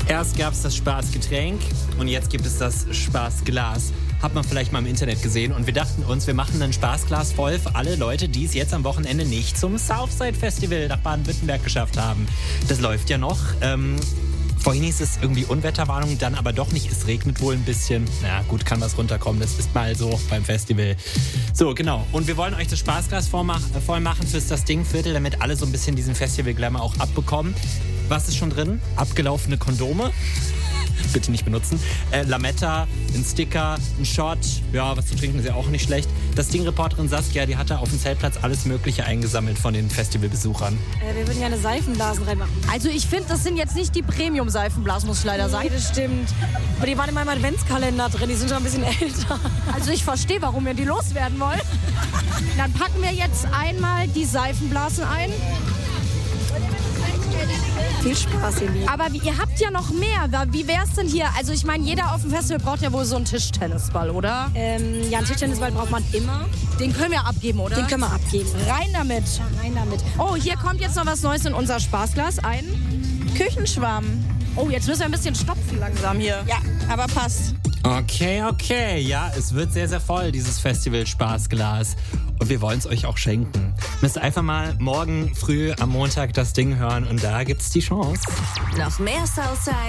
Erst gab es das Spaßgetränk und jetzt gibt es das Spaßglas. Hat man vielleicht mal im Internet gesehen und wir dachten uns, wir machen ein Spaßglas voll für alle Leute, die es jetzt am Wochenende nicht zum Southside Festival nach Baden-Württemberg geschafft haben. Das läuft ja noch. Vorhin hieß es irgendwie Unwetterwarnung, dann aber doch nicht. Es regnet wohl ein bisschen. Na gut, kann was runterkommen. Das ist mal so beim Festival. So, genau. Und wir wollen euch das Spaßglas voll machen fürs Das Ding-Viertel, damit alle so ein bisschen diesen Festival-Glamour auch abbekommen. Was ist schon drin? Abgelaufene Kondome. Bitte nicht benutzen. Lametta, ein Sticker, ein Shot. Ja, was zu trinken ist ja auch nicht schlecht. Das Ding-Reporterin Saskia, die hatte auf dem Zeltplatz alles Mögliche eingesammelt von den Festivalbesuchern. Wir würden gerne Seifenblasen reinmachen. Also ich finde, das sind jetzt nicht die Premium-Seifenblasen, muss ich leider sagen. Das stimmt. Aber die waren in meinem Adventskalender drin, die sind schon ein bisschen älter. Also ich verstehe, warum wir die loswerden wollen. Dann packen wir jetzt einmal die Seifenblasen ein. Viel Spaß, ihr Lieben. Aber ihr habt ja noch mehr. Wie wär's denn hier? Also ich meine, jeder auf dem Festival braucht ja wohl so einen Tischtennisball, oder? Ja, einen Tischtennisball braucht man immer. Den können wir abgeben, oder? Den können wir abgeben. Rein damit. Ja, rein damit. Oh, hier kommt jetzt noch was Neues in unser Spaßglas. Ein Küchenschwamm. Oh, jetzt müssen wir ein bisschen stopfen langsam hier. Ja, aber passt. Okay. Ja, es wird sehr, sehr voll, dieses Festival-Spaßglas. Und wir wollen es euch auch schenken. Müsst einfach mal morgen früh am Montag das Ding hören und da gibt's die Chance. Noch mehr Southside